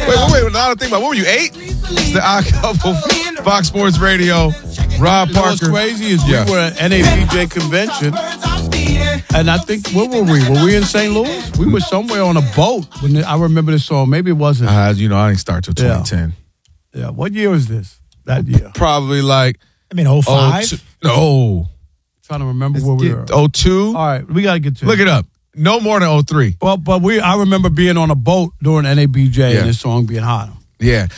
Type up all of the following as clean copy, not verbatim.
Wait. Now I think about, what were you, 8? It's the Odd Couple, Fox Sports Radio. Rob Parker. What's crazy is we were at NABJ convention, and I think, where were we? Were we in St. Louis? We were somewhere on a boat. I remember this song. Maybe it wasn't. I didn't start till 2010. Yeah. What year was this? That year? Probably like... 05? No. Trying to remember where we were. 02? All right, we got to get to it. Look it up. No more than 03. Well, but I remember being on a boat during NABJ and this song being hot. Yeah,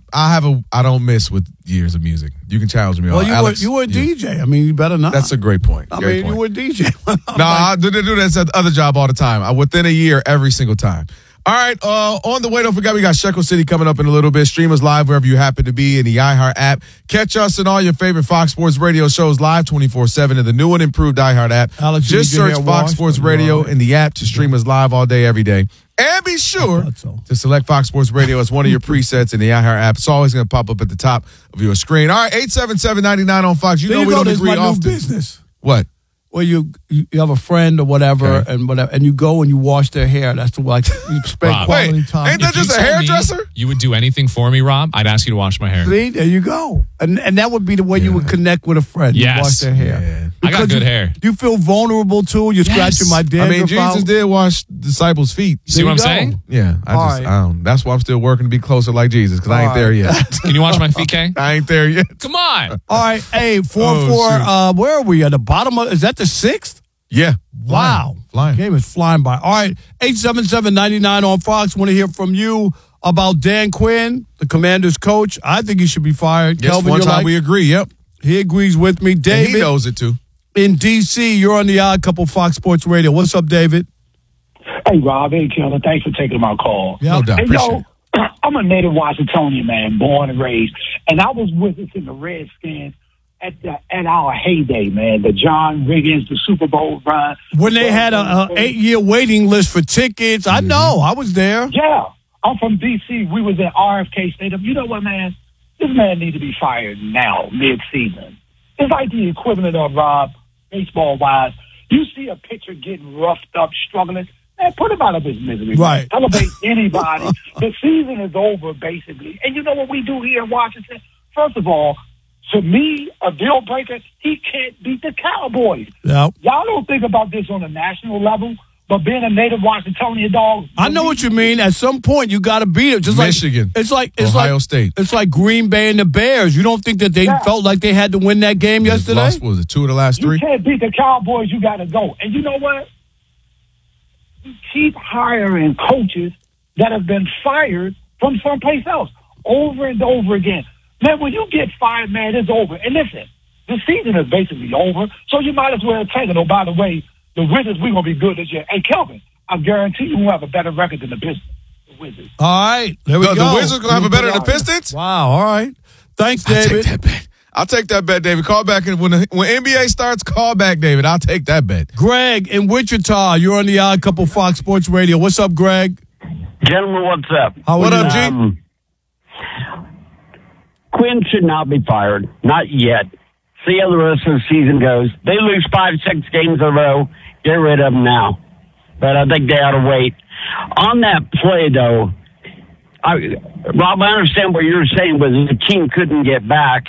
I don't miss with years of music. You can challenge me. Well, you were a DJ. I mean, you better not. That's a great point. You were a DJ. I do that other job all the time. Within a year, every single time. All right, on the way, don't forget we got Shekel City coming up in a little bit. Stream us live wherever you happen to be in the iHeart app. Catch us in all your favorite Fox Sports Radio shows live 24/7 in the new and improved iHeart app. Alex, just search Fox Sports Radio in the app to stream us live all day, every day. And be sure to select Fox Sports Radio as one of your presets in the iHeart app. It's always going to pop up at the top of your screen. All right, 877-99 on Fox. You know we don't agree often. New business. What? Well, you have a friend or whatever, and you go and you wash their hair. That's you spend Rob, quality time. Ain't that just a hairdresser? You would do anything for me, Rob? I'd ask you to wash my hair. See, there you go. And that would be the way you would connect with a friend. Yes. You wash their hair. Yeah. I got good hair. You feel vulnerable too. You're scratching my dandruff. Jesus did wash disciples' feet. See what I'm saying? Yeah. I don't. That's why I'm still working to be closer like Jesus, because I ain't there yet. Can you wash my feet, Kay? I ain't there yet. Come on. All right. Hey, 4-4. Where are we? At the bottom of? Is that the 6th? Yeah. Wow. Flying. Game is flying by. All right. 877-99 on Fox. Want to hear from you about Dan Quinn, the Commanders coach. I think he should be fired. Yes, Kelvin, one time we agree. Yep. He agrees with me. David. And he knows it too. In D.C., you're on the Odd Couple Fox Sports Radio. What's up, David? Hey, Rob. Hey, Kelvin. Thanks for taking my call. Yep. No doubt. Hey, I'm a native Washingtonian, man, born and raised. And I was with us in the Redskins at our heyday, man. The John Riggins, the Super Bowl run. When they had a 8-year waiting list for tickets. I know. I was there. Yeah. I'm from D.C. We was at RFK Stadium. You know what, man? This man needs to be fired now, mid-season. It's like the equivalent of, Rob, baseball-wise. You see a pitcher getting roughed up, struggling. Man, put him out of his misery. Right. Elevate anybody. The season is over, basically. And you know what we do here in Washington? First of all, to me, a deal breaker, he can't beat the Cowboys. Yep. Y'all don't think about this on a national level, but being a native Washingtonian dog. I know what you mean. At some point, you got to beat it. Just Michigan. Ohio State. It's like Green Bay and the Bears. You don't think that they felt like they had to win that game yesterday? Lost, was it 2 of the last 3? You can't beat the Cowboys. You got to go. And you know what? You keep hiring coaches that have been fired from someplace else over and over again. Man, when you get fired, man, it's over. And listen, the season is basically over, so you might as well take it. Oh, by the way, the Wizards, we're going to be good this year. Hey, Kelvin, I guarantee you will have a better record than the Pistons. The Wizards. All right. There we go. The Wizards going to have a better than the Pistons? Wow. All right. Thanks, David. I'll take that bet, David. Call back. When NBA starts, call back, David. I'll take that bet. Greg in Wichita, you're on the Odd Couple Fox Sports Radio. What's up, Greg? Gentlemen, what's up? What up, G? Quinn should not be fired. Not yet. See how the rest of the season goes. They lose 5-6 games in a row. Get rid of them now. But I think they ought to wait. On that play, though, Rob, I understand what you're saying was the team couldn't get back.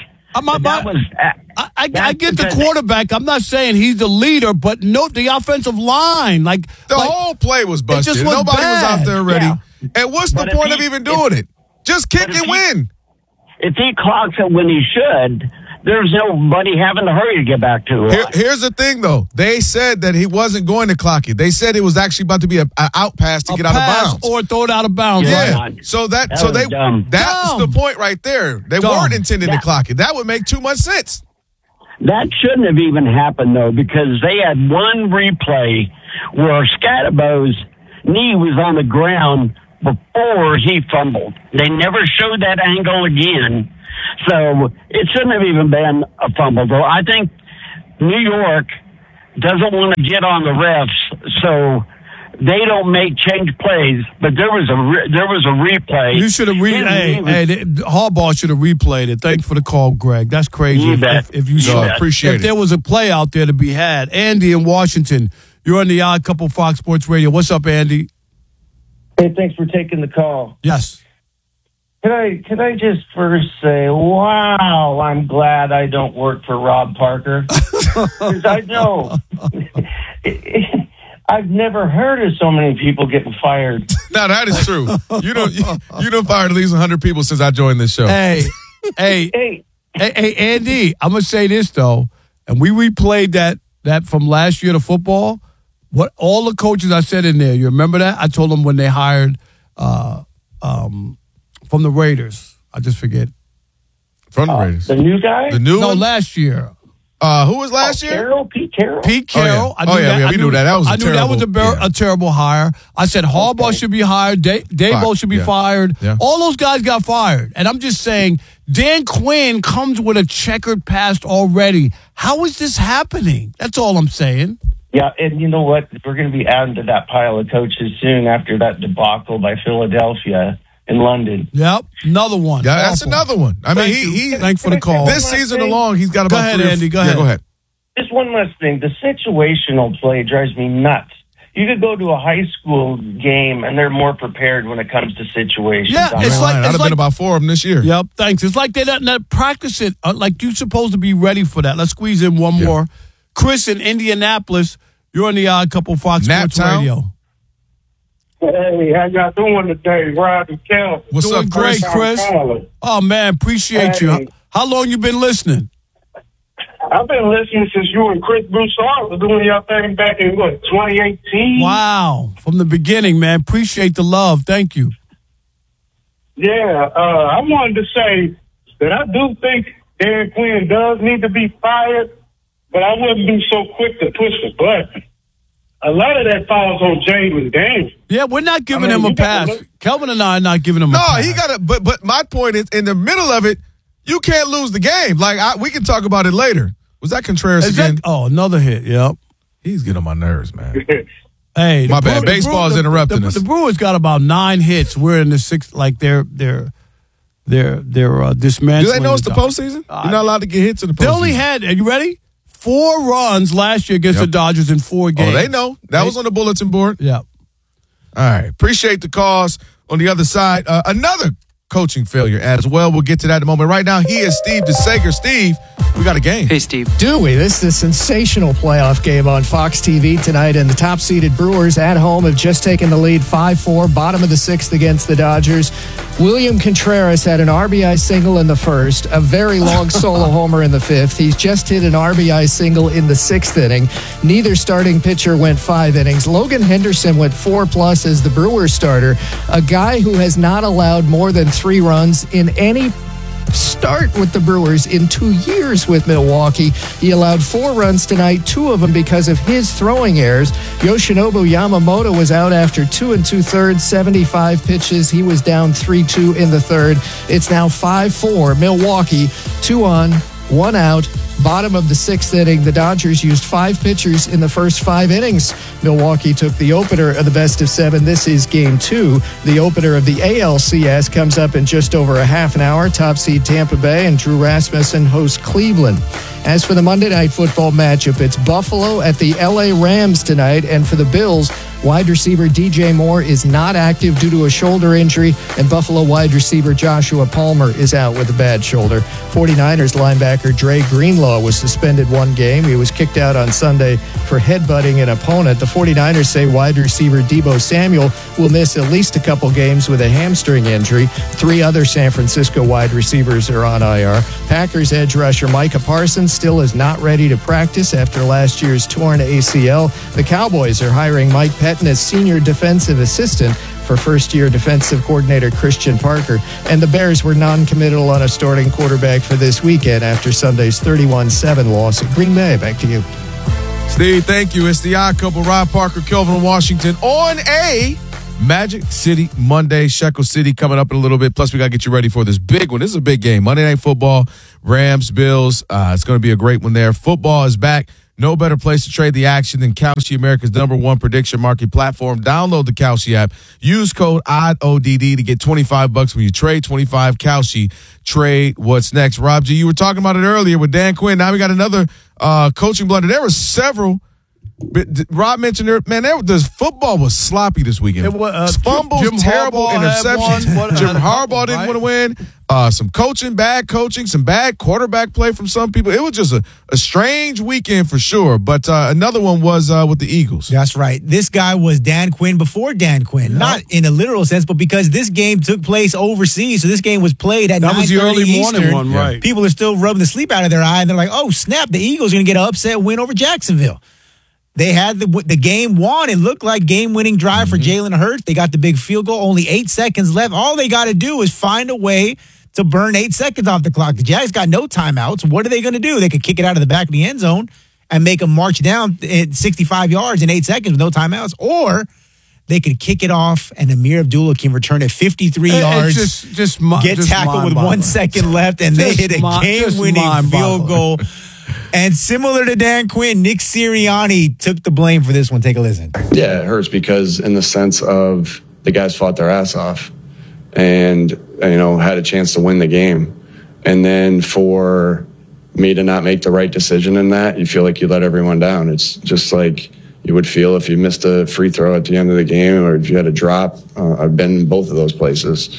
I get the quarterback. I'm not saying he's the leader, but note the offensive line. The whole play was busted. Nobody was out there ready. Yeah. And what's the point of even doing it? Just kick and win. If he clocks it when he should, there's nobody having to hurry to get back to it. Here's the thing, though. They said that he wasn't going to clock it. They said it was actually about to be an out pass to get out of bounds. Or throw it out of bounds. Yeah. Right? So that's the point right there. They weren't intended to clock it. That would make too much sense. That shouldn't have even happened, though, because they had one replay where Scatterbo's knee was on the ground before he fumbled. They never showed that angle again. So it shouldn't have even been a fumble, though. I think New York doesn't want to get on the refs, so they don't make change plays. But there was a replay. You should have Harbaugh should have replayed it. Thanks for the call, Greg. That's crazy. You bet. If you saw, appreciate it. If there was a play out there to be had, Andy in Washington, you're on the Odd Couple Fox Sports Radio. What's up, Andy? Hey, thanks for taking the call. Yes. Can I just first say, wow, I'm glad I don't work for Rob Parker. Because I know I've never heard of so many people getting fired. No, that is true. You don't fired at least 100 people since I joined this show. Hey, Andy, I'm going to say this, though, and we replayed that from last year to football. What all the coaches I said in there, you remember that? I told them when they hired from the Raiders. I just forget. From the Raiders. The new guy? The new one? last year. Who was last year? Pete Carroll. Pete Carroll. Oh, yeah. We knew that. That was a terrible hire. I said Harbaugh should be hired. Dabo should be fired. Yeah. All those guys got fired. And I'm just saying, Dan Quinn comes with a checkered past already. How is this happening? That's all I'm saying. Yeah, and you know what? We're going to be adding to that pile of coaches soon after that debacle by Philadelphia in London. Yep, another one. Yeah, that's another one. I mean, thanks for the call. This season alone, he's got about Go ahead, Andy. Go ahead. Go ahead. Just one last thing. The situational play drives me nuts. You could go to a high school game, and they're more prepared when it comes to situations. Yeah, it's like I'd have been about 4 of them this year. Yep, thanks. It's like they don't practice it. Like you're supposed to be ready for that. Let's squeeze in one more. Chris in Indianapolis, you're on the Odd Couple Fox Sports Radio. Hey, how y'all doing today, Rob and Kel? What's doing up, Chris? Great, Chris. Oh, man, appreciate you. How long you been listening? I've been listening since you and Chris Broussard was doing your thing back in, 2018? Wow. From the beginning, man. Appreciate the love. Thank you. Yeah, I wanted to say that I do think Dan Quinn does need to be fired, but I wouldn't be so quick to push the button. A lot of that falls on Jalen Daniels. Yeah, we're not giving him a pass. Kelvin and I are not giving him a pass. No, he got it. But my point is, in the middle of it, you can't lose the game. Like, we can talk about it later. Was that Contreras again? Another hit, yep. He's getting on my nerves, man. Hey, my bad. Baseball's interrupting us. The Brewers got about 9 hits. We're in the 6th, like they're dismantling. Do they know it's the postseason? You're not allowed to get hits in the postseason. They only had, are you ready? 4 runs last year against the Dodgers in 4 games. Oh, they know. That was on the bulletin board. Yeah. All right. Appreciate the cause. On the other side, another coaching failure as well. We'll get to that in a moment. Right now, he is Steve DeSager. Steve, we got a game. Hey, Steve. Do we? This is a sensational playoff game on Fox TV tonight, and the top-seeded Brewers at home have just taken the lead 5-4, bottom of the 6th against the Dodgers. William Contreras had an RBI single in the first, a very long solo homer in the 5th. He's just hit an RBI single in the 6th inning. Neither starting pitcher went 5 innings. Logan Henderson went 4+ as the Brewers starter, a guy who has not allowed more than 3 runs in any start with the Brewers in 2 years with Milwaukee. He allowed 4 runs tonight, 2 of them because of his throwing errors. Yoshinobu Yamamoto was out after 2 2/3, 75 pitches. He was down 3-2 in the 3rd. It's now 5-4. Milwaukee, 2 on, 1 out. Bottom of the 6th inning, the Dodgers used 5 pitchers in the first 5 innings. Milwaukee took the opener of the best of 7. This is game 2. The opener of the ALCS comes up in just over a half an hour. Top seed Tampa Bay and Drew Rasmussen host Cleveland. As for the Monday Night Football matchup, it's Buffalo at the LA Rams tonight. And for the Bills, wide receiver DJ Moore is not active due to a shoulder injury, and Buffalo wide receiver Joshua Palmer is out with a bad shoulder. 49ers linebacker Dre Greenlaw was suspended 1 game. He was kicked out on Sunday for headbutting an opponent. The 49ers say wide receiver Deebo Samuel will miss at least a couple games with a hamstring injury. 3 other San Francisco wide receivers are on IR. Packers edge rusher Micah Parsons still is not ready to practice after last year's torn ACL. The Cowboys are hiring Mike Pettin as senior defensive assistant for first-year defensive coordinator Christian Parker. And the Bears were non-committal on a starting quarterback for this weekend after Sunday's 31-7 loss at Green Bay. Back to you. Steve, thank you. It's the Odd Couple, Rob Parker, Kelvin Washington, on a Magic City Monday. Shekel City coming up in a little bit. Plus, we got to get you ready for this big one. This is a big game. Monday Night Football, Rams, Bills. It's going to be a great one there. Football is back. No better place to trade the action than Kalshi, America's #1 prediction market platform. Download the Kalshi app. Use code ODD to get $25 when you trade. 25 Kalshi. Trade what's next. Rob G, you were talking about it earlier with Dan Quinn. Now we got another coaching blunder. There were several But Rob mentioned there, man, the football was sloppy this weekend. It was, Fumbles, Jim terrible Harbaugh had interceptions. one. Jim Had a couple, Harbaugh didn't right? want to win. Some bad coaching, some bad quarterback play from some people. It was just a strange weekend for sure. But another one was with the Eagles. That's right. This guy was Dan Quinn before Dan Quinn. Yep. Not in a literal sense, but because this game took place overseas. So this game was played at 9:30 That was the early morning Eastern. one, right. People are still rubbing the sleep out of their eye, and they're like, oh, snap, the Eagles are going to get an upset win over Jacksonville. They had the game won. It looked like game-winning drive for Jalen Hurts. They got the big field goal. Only 8 seconds left. All they got to do is find a way to burn 8 seconds off the clock. The Jags got no timeouts. What are they going to do? They could kick it out of the back of the end zone and make them march down at 65 yards in 8 seconds with no timeouts. Or they could kick it off and Amir Abdullah can return it 53 yards, get tackled with 1 second left, and they hit a game-winning field goal. And similar to Dan Quinn, Nick Sirianni took the blame for this one. Take a listen. Yeah, it hurts because in the sense of the guys fought their ass off and, had a chance to win the game. And then for me to not make the right decision in that, you feel like you let everyone down. It's just like you would feel if you missed a free throw at the end of the game or if you had a drop. I've been in both of those places.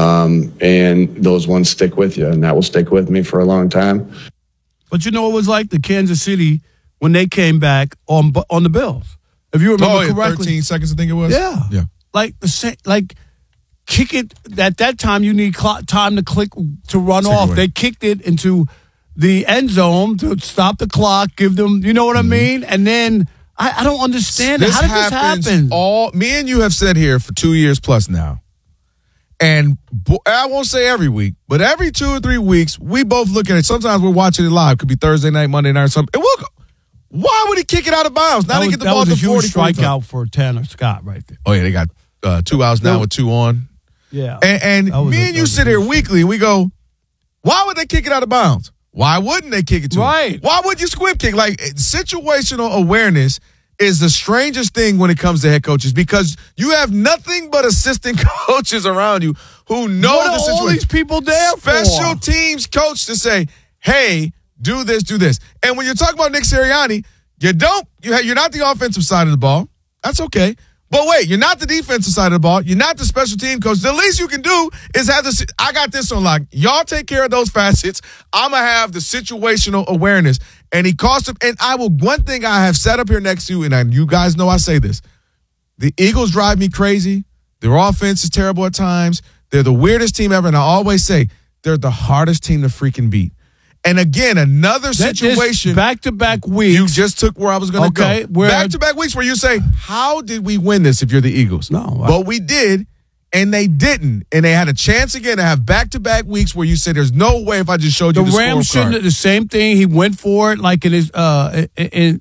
And those ones stick with you, and that will stick with me for a long time. But it was like the Kansas City when they came back on the Bills. If you remember correctly. 13 seconds, I think it was. Yeah. Like kick it. At that time, you need time to run off. They kicked it into the end zone to stop the clock, give them, you know what I mean? And then I don't understand it. How did this happen? Me and you have said here for 2 years plus now. And I won't say every week, but every 2 or 3 weeks, we both look at it. Sometimes we're watching it live. Could be Thursday night, Monday night, or something. And we'll go, why would he kick it out of bounds? Now they get the ball to 40. That was a huge strikeout for Tanner Scott right there. Oh, yeah, they got 2 outs now with 2 on. Yeah. And me and you sit here weekly, and we go, why would they kick it out of bounds? Why wouldn't they kick it to him? Why would you squib kick? Like, situational awareness is the strangest thing when it comes to head coaches because you have nothing but assistant coaches around you who know the situation. What are all these people there for? Special teams coach to say, hey, do this, do this. And when you're talking about Nick Sirianni, you're not the offensive side of the ball. That's okay. But wait, you're not the defensive side of the ball. You're not the special team coach. The least you can do is have this. I got this on lock. Y'all take care of those facets. I'm going to have the situational awareness. And he cost him. And one thing I have sat up here next to you, and you guys know I say this. The Eagles drive me crazy. Their offense is terrible at times. They're the weirdest team ever. And I always say they're the hardest team to freaking beat. And again, another situation. Back-to-back weeks. You just took where I was going to go. Back-to-back weeks where you say, how did we win this if you're the Eagles? No. But we did, and they didn't. And they had a chance again to have back-to-back weeks where you said, there's no way if I just showed you the Rams shouldn't have the same thing. He went for it like in his at the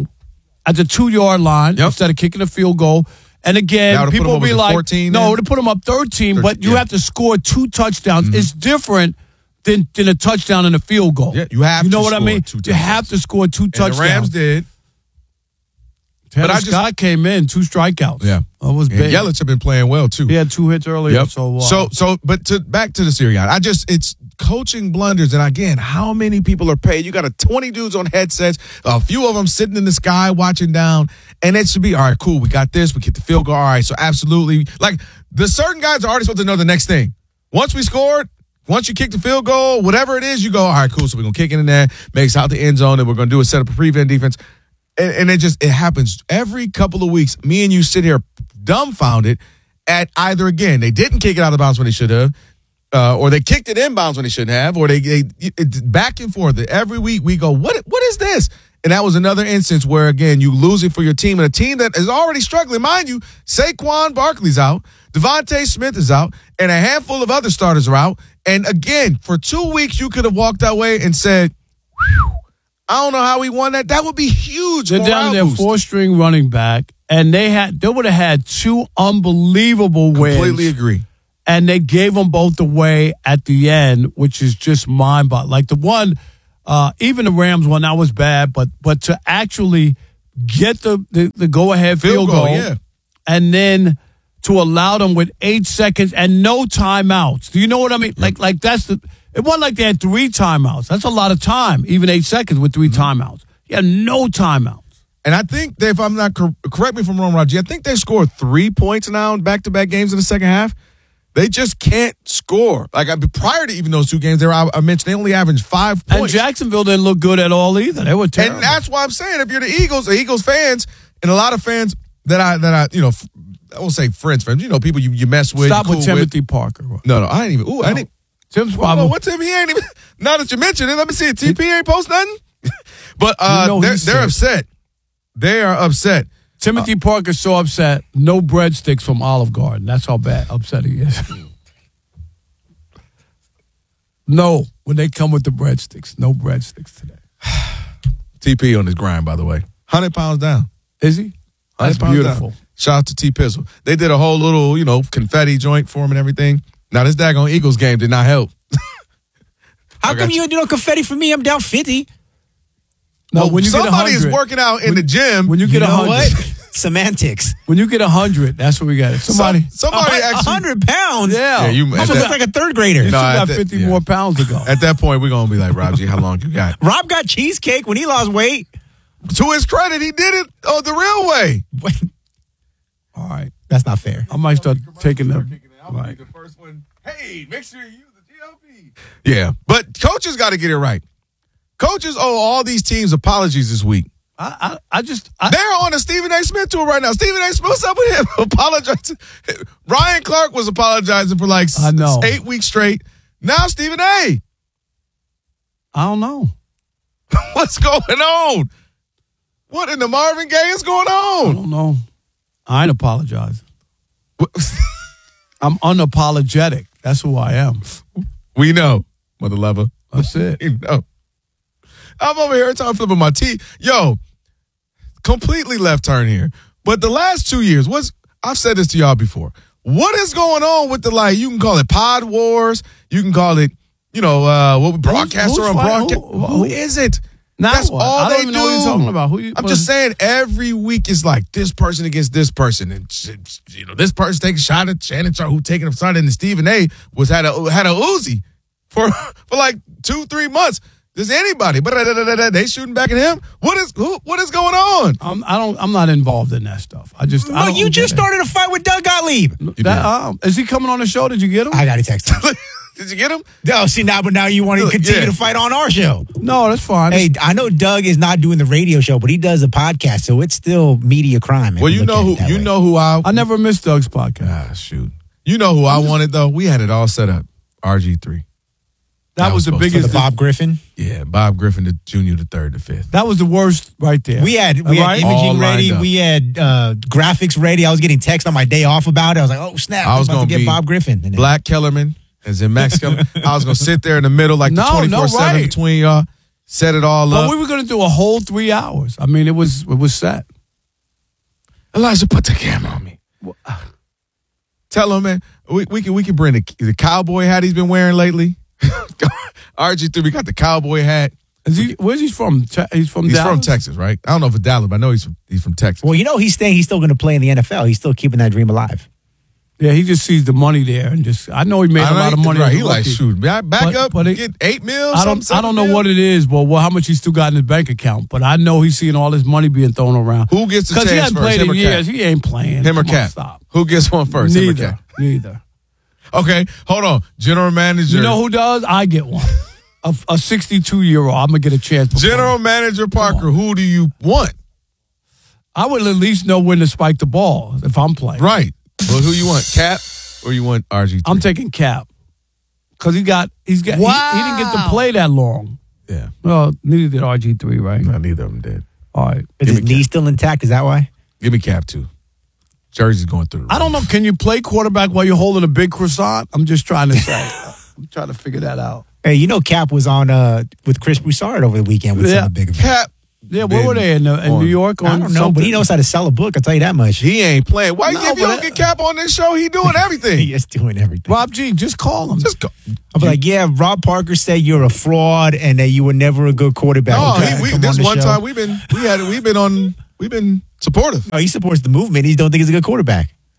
2-yard line instead of kicking a field goal. And again, people will be like, 14, no, to put him up 13, but you have to score 2 touchdowns. Mm-hmm. It's different than a touchdown and a field goal. Yeah, you have to know what I mean? You have to score 2 touchdowns. The Rams did. Tanner Scott came in, 2 strikeouts. Yeah. That was big. Yelich have been playing well, too. He had 2 hits earlier. Yep. But back to the Sirianni. It's coaching blunders. And again, how many people are paid? You got 20 dudes on headsets, a few of them sitting in the sky watching down. And it should be, all right, cool, we got this. We get the field goal. All right, so absolutely. Like, the certain guys are already supposed to know the next thing. Once we scored, once you kick the field goal, whatever it is, you go, all right, cool, so we're going to kick it in there, makes out the end zone, and we're going to do a set up a prevent defense. And it happens every couple of weeks. Me and you sit here dumbfounded at either, again, they didn't kick it out of bounds when they should have, or they kicked it inbounds when they shouldn't have, or they back and forth. Every week we go, what is this? And that was another instance where, again, you lose it for your team, and a team that is already struggling. Mind you, Saquon Barkley's out, Devontae Smith is out, and a handful of other starters are out. And again, for 2 weeks, you could have walked that way and said, I don't know how we won that. That would be huge. They're down their 4-string running back, and they would have had 2 unbelievable wins. Completely agree. And they gave them both away at the end, which is just mind-boggling. Like the one, even the Rams one, that was bad, but to actually get the go-ahead field goal, yeah. And then to allow them with 8 seconds and no timeouts. Do you know what I mean? Like it wasn't like they had 3 timeouts. That's a lot of time, even 8 seconds with 3 timeouts. You had no timeouts. And I think that if I'm not correct me if I'm wrong, Roger, I think they scored 3 points now in back-to-back games in the second half. They just can't score. Like prior to even those 2 games, I mentioned they only averaged 5 points. And Jacksonville didn't look good at all either. They were terrible. And that's why I'm saying if you're the Eagles fans, and a lot of fans that I I won't say friends, people you mess with. Stop with Timothy Parker. No, I ain't even. Ooh, I didn't. Tim's problem. What Tim? He ain't even. Now that you mentioned it, let me see it. TP ain't post nothing. But they're upset. They are upset. Timothy Parker's so upset. No breadsticks from Olive Garden. That's how upset he is. No, when they come with the breadsticks. No breadsticks today. TP on his grind, by the way. 100 pounds down. Is he? That's beautiful. Down. Shout out to T Pizzle. They did a whole little, confetti joint for him and everything. Now, this daggone Eagles game did not help. How come you do no confetti for me? I'm down 50. No, when you somebody is working out in the gym. When you get 100. Semantics. When you get 100, that's what we got. Somebody actually 100 pounds. Yeah, you look like a third grader. You still got 50 more pounds to go. At that point, we're gonna be like, Rob G, how long you got? Rob got cheesecake when he lost weight. To his credit, he did it the real way. All right, that's not fair. I might start taking them. Right. The first one. Hey, make sure you use the GLP. Yeah, but coaches got to get it right. Coaches owe all these teams apologies this week. They're on a Stephen A. Smith tour right now. Stephen A. Smith, what's up with him? Apologizing. Ryan Clark was apologizing for 8 weeks straight. Now Stephen A. I don't know. What's going on? What in the Marvin Gaye is going on? I don't know. I ain't apologizing. I'm unapologetic. That's who I am. We know, mother lover. That's it. We know. I'm over here trying to flip my tea. Yo, completely left turn here. But the last 2 years, I've said this to y'all before. What is going on with you can call it pod wars. You can call it, broadcaster on broadcast. Who is it? That's all they do. Know what you're talking about. I'm just saying every week is like this person against this person. And, this person taking a shot at Shannon Sharp, who taking a shot, and Stephen A. had a Uzi for 2-3 months. Does anybody? But they shooting back at him. What is going on? I'm not involved in that stuff. You just started a fight with Doug Gottlieb. Is he coming on the show? Did you get him? I got to text him. Did you get him? No, see now you want to continue to fight on our show. No, that's fine. Hey, I know Doug is not doing the radio show, but he does a podcast, so it's still media crime. Well, you know who I never missed Doug's podcast. Shoot. You know who I wanted though? We had it all set up. RG3. That was the biggest. The Bob Griffin? Yeah, Bob Griffin, the junior, the third, the fifth. That was the worst right there. We had imaging ready. We had graphics ready. I was getting text on my day off about it. I was like, oh, snap. I was going to get Bob Griffin. Black Kellerman, as in Max Kellerman. I was going to sit there in the middle the 24/7 between y'all, set it all up. But we were going to do a whole 3 hours. I mean, it was set. Elijah, put the camera on me. Tell him, man, we can bring the cowboy hat he's been wearing lately. RG3, we got the cowboy hat. Where's he from? He's from Dallas? From Texas, right? I don't know if it's Dallas, but I know he's from Texas. Well, he's staying. He's still going to play in the NFL. He's still keeping that dream alive. Yeah, he just sees the money there and I know he made a lot of money. Right, he like, shoot, back up, get $8 million. I don't know what it is, but how much he still got in his bank account. But I know he's seeing all this money being thrown around. Who gets the chance first? Because he hasn't played in years. He ain't playing. Him or Cap? Stop. Who gets one first? Neither. Him or Cap? Neither. Okay, hold on. General manager. You know who does? I get one. A 62-year-old. I'm going to get a chance. General manager Parker, who do you want? I would at least know when to spike the ball if I'm playing. Right. Well, who you want, Cap or you want RG3? I'm taking Cap. Because he didn't get to play that long. Yeah. Well, neither did RG3, right? No, neither of them did. All right. Is his knee still intact? Is that why? Give me Cap, too. Jersey's going through. I don't know. Can you play quarterback while you're holding a big croissant? I'm just trying to say. I'm trying to figure that out. Hey, Cap was on with Chris Broussard over the weekend with some big event. Cap. Yeah, where were they in New York? I don't know, but he knows how to sell a book. I'll tell you that much. He ain't playing. Why if you don't get Cap on this show? He doing everything. He is doing everything. Rob G, just call him. Just go. I'll be like, yeah, Rob Parker said you're a fraud and that you were never a good quarterback. This one time we've been supportive. Oh, he supports the movement. He don't think he's a good quarterback.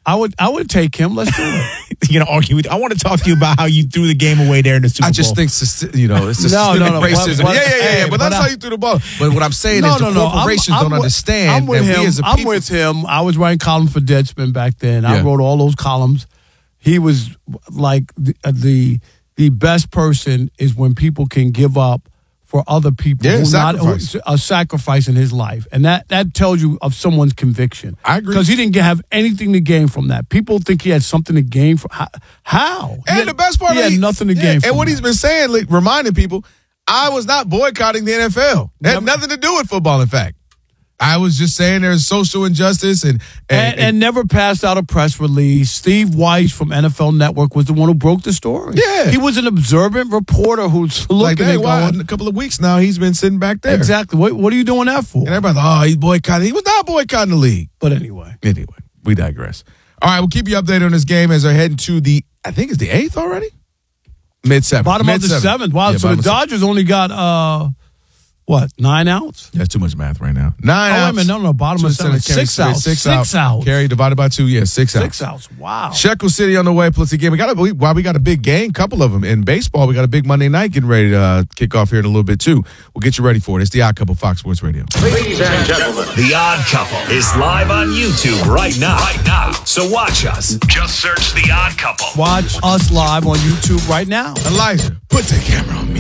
I would take him. Let's do it. You're gonna argue with? I want to talk to you about how you threw the game away there in the Super Bowl. I just think it's systemic racism. Yeah. But that's how you threw the ball. But what I'm saying is the corporations don't understand. I'm with him. We as a people, I'm with him. I was writing columns for Deadspin back then. I wrote all those columns. He was like the best person is when people can give up for other people, a sacrifice in his life. And that tells you of someone's conviction. I agree. Because he didn't have anything to gain from that. People think he had something to gain from. How? And the best part, he had nothing to gain from. And what he's been saying, like, reminding people, I was not boycotting the NFL. It had nothing to do with football, in fact. I was just saying there's social injustice and never passed out a press release. Steve Weiss from NFL Network was the one who broke the story. Yeah. He was an observant reporter who's looking at going. In a couple of weeks now, he's been sitting back there. Exactly. What are you doing that for? And everybody's he's boycotting. He was not boycotting the league. But anyway, we digress. All right, we'll keep you updated on this game as they're heading to I think it's the 8th already? Mid-7th. Bottom of the 7th. Wow, so the Dodgers only got... 9 outs? That's too much math right now. 9 outs. Wait a minute. No, bottom of 7. 6 outs. 6 outs. Carry divided by 2, 6 outs. 6 outs. Wow. Shekel City on the way. Plus, again, we got a big game, couple of them. In baseball, we got a big Monday night getting ready to kick off here in a little bit, too. We'll get you ready for it. It's The Odd Couple, Fox Sports Radio. Ladies and gentlemen, The Odd Couple is live on YouTube right now. So watch us. Just search The Odd Couple. Watch us live on YouTube right now. Elijah, put the camera on me.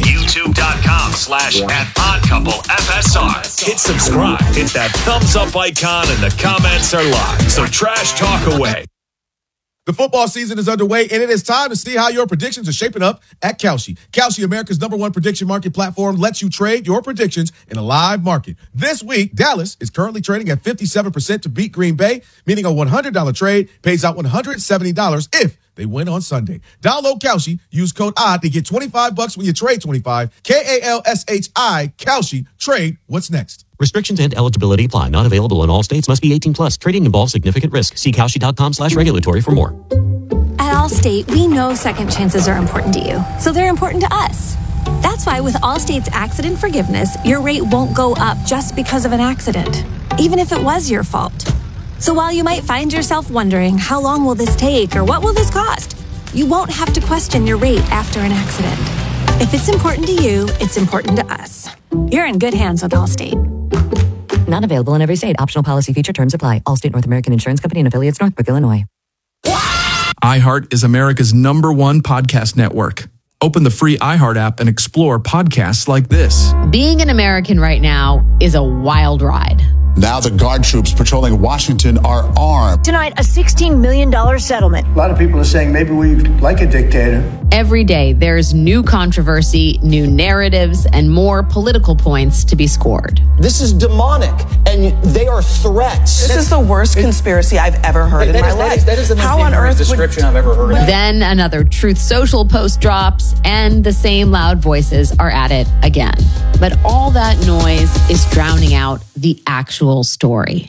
YouTube.com/@OddCoupleFSR. Hit subscribe, hit that thumbs up icon, and the comments are live. So trash talk away. The football season is underway, and it is time to see how your predictions are shaping up at Kalshi. Kalshi, America's #1 prediction market platform, lets you trade your predictions in a live market. This week, Dallas is currently trading at 57% to beat Green Bay, meaning a $100 trade pays out $170 if they win on Sunday. Download Kalshi, use code ODD to get $25 when you trade 25. KALSHI, Kalshi, trade what's next. Restrictions and eligibility apply. Not available in all states. Must be 18 plus. Trading involves significant risk. See Kalshi.com/regulatory for more. At Allstate, we know second chances are important to you, so they're important to us. That's why with Allstate's accident forgiveness, your rate won't go up just because of an accident, even if it was your fault. So while you might find yourself wondering, how long will this take or what will this cost? You won't have to question your rate after an accident. If it's important to you, it's important to us. You're in good hands with Allstate. Not available in every state. Optional policy feature terms apply. Allstate North American Insurance Company and affiliates, Northbrook, Illinois. iHeart is America's #1 podcast network. Open the free iHeart app and explore podcasts like this. Being an American right now is a wild ride. Now the guard troops patrolling Washington are armed. Tonight, a $16 million settlement. A lot of people are saying maybe we like a dictator. Every day, there's new controversy, new narratives, and more political points to be scored. This is demonic, and they are threats. This is the worst conspiracy I've ever heard in my life. That is the most dangerous description I've ever heard of. Then another Truth Social post drops, and the same loud voices are at it again. But all that noise is drowning out the actual story.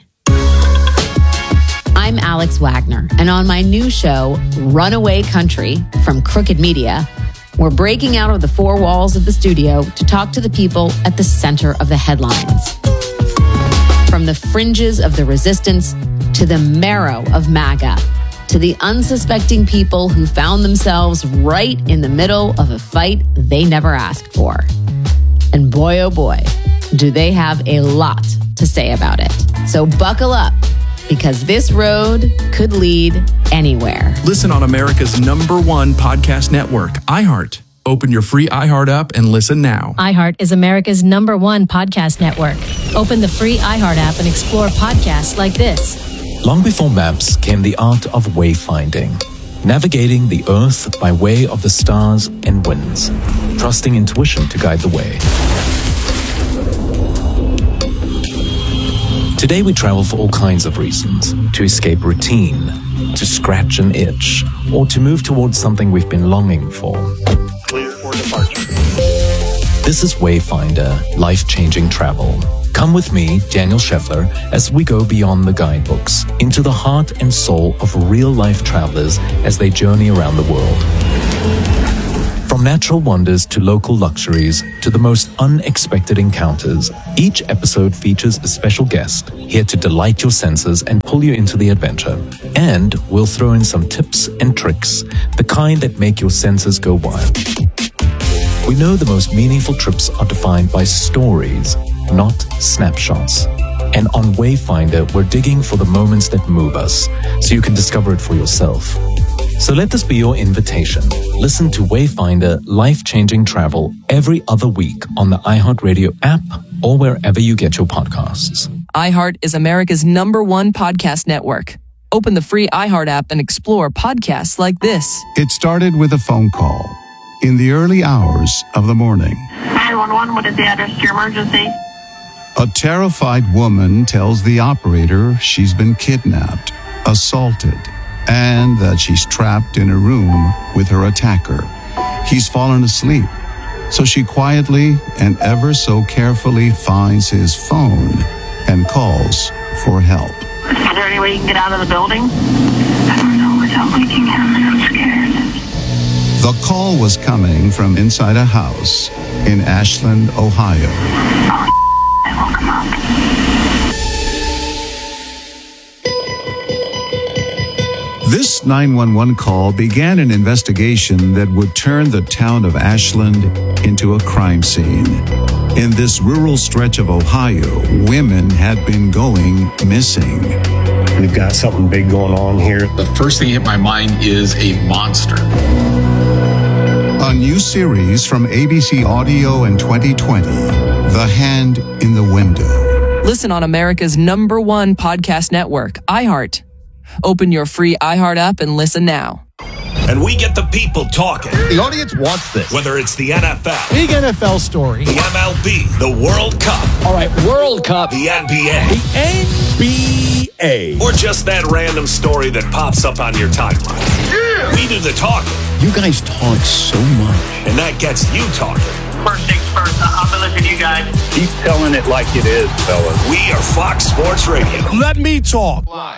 I'm Alex Wagner, and on my new show, Runaway Country from Crooked Media, we're breaking out of the four walls of the studio to talk to the people at the center of the headlines. From the fringes of the resistance to the marrow of MAGA, to the unsuspecting people who found themselves right in the middle of a fight they never asked for. And boy, oh boy, do they have a lot to say about it. So buckle up, because this road could lead anywhere. Listen on America's #1 podcast network, iHeart. Open your free iHeart app and listen now. iHeart is America's #1 podcast network. Open the free iHeart app and explore podcasts like this. Long before maps came the art of wayfinding, navigating the earth by way of the stars and winds, trusting intuition to guide the way. Today we travel for all kinds of reasons: to escape routine, to scratch an itch, or to move towards something we've been longing for. Clear for departure. This is Wayfinder, life-changing travel. Come with me, Daniel Scheffler, as we go beyond the guidebooks, into the heart and soul of real-life travelers as they journey around the world. From From natural wonders to local luxuries to the most unexpected encounters, each episode features a special guest here to delight your senses and pull you into the adventure. And we'll throw in some tips and tricks, the kind that make your senses go wild. We know the most meaningful trips are defined by stories, not snapshots. And on Wayfinder, we're digging for the moments that move us, so you can discover it for yourself. So let this be your invitation. Listen to Wayfinder Life-Changing Travel every other week on the iHeartRadio app or wherever you get your podcasts. iHeart is America's #1 podcast network. Open the free iHeart app and explore podcasts like this. It started with a phone call in the early hours of the morning. 911, what is the address to your emergency? A terrified woman tells the operator she's been kidnapped, assaulted, and that she's trapped in a room with her attacker. He's fallen asleep, so she quietly and ever so carefully finds his phone and calls for help. Is there any way you can get out of the building? I don't know without waking him, and I'm scared. The call was coming from inside a house in Ashland, Ohio. I woke him up. This 911 call began an investigation that would turn the town of Ashland into a crime scene. In this rural stretch of Ohio, women had been going missing. We've got something big going on here. The first thing hit my mind is a monster. A new series from ABC Audio in 2020, The Hand in the Window. Listen on America's #1 podcast network, iHeart. Open your free iHeart app and listen now. And we get the people talking. The audience wants this. Whether it's the NFL, big NFL story, the MLB, the World Cup. All right, World Cup. The NBA. The NBA. Or just that random story that pops up on your timeline. Yeah. We do the talking. You guys talk so much. And that gets you talking. First things first, I'll be listening to you guys. Keep telling it like it is, fellas. We are Fox Sports Radio. Let me talk. Live.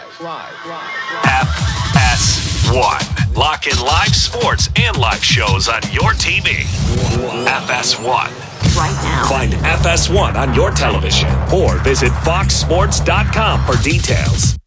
FS1. Lock in live sports and live shows on your TV. FS1. Right now. Find FS1 on your television or visit foxsports.com for details.